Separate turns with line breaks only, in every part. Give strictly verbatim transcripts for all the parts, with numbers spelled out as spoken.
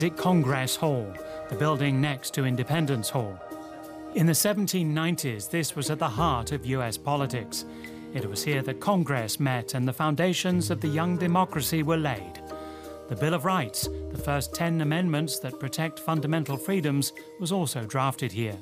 At Congress Hall, the building next to Independence Hall. In the seventeen nineties, this was at the heart of U S politics. It was here that Congress met and the foundations of the young democracy were laid. The Bill of Rights, the first ten amendments that protect fundamental freedoms, was also drafted here.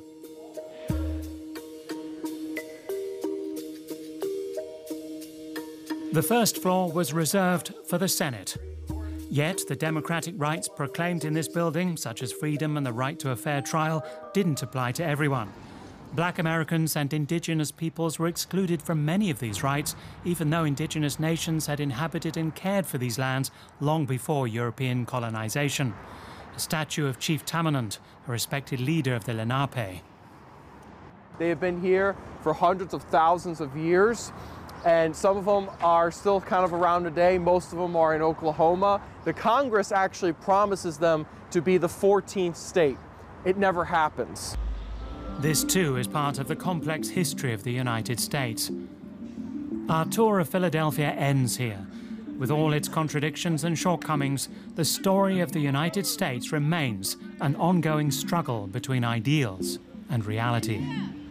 The first floor was reserved for the Senate. Yet the democratic rights proclaimed in this building, such as freedom and the right to a fair trial, didn't apply to everyone. Black Americans and indigenous peoples were excluded from many of these rights, even though indigenous nations had inhabited and cared for these lands long before European colonization. A statue of Chief Tamenund, a respected leader of the Lenape.
They have been here for hundreds of thousands of years, and some of them are still kind of around today. Most of them are in Oklahoma. The Congress actually promises them to be the fourteenth state. It never happens.
This too is part of the complex history of the United States. Our tour of Philadelphia ends here. With all its contradictions and shortcomings, the story of the United States remains an ongoing struggle between ideals and reality.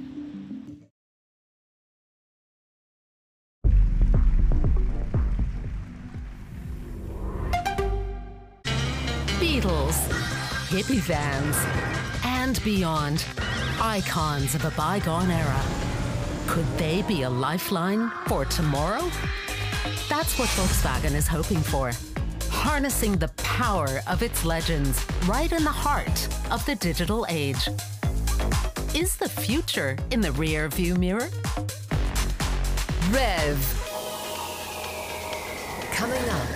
Beatles, hippie vans, and beyond. Icons of a bygone era. Could they be a lifeline for tomorrow? That's what Volkswagen is hoping for. Harnessing the power of its legends right in the heart of the digital age. Is the future in the rear view mirror? Rev. Coming up.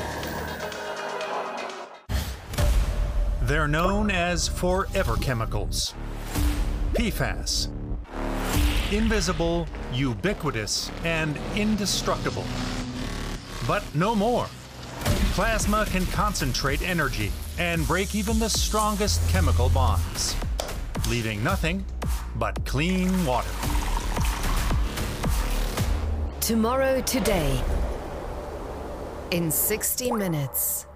They're known as forever chemicals. P FAS. Invisible, ubiquitous, and indestructible. But no more. Plasma can concentrate energy and break even the strongest chemical bonds, leaving nothing but clean water.
Tomorrow Today in sixty minutes.